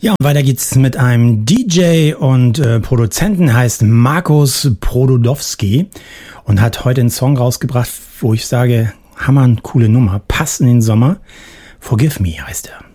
Ja, und weiter geht's mit einem DJ und Produzenten, heißt Markus Brodowski und hat heute einen Song rausgebracht, wo ich sage, hammer, coole Nummer, passt in den Sommer. Forgive Me heißt er.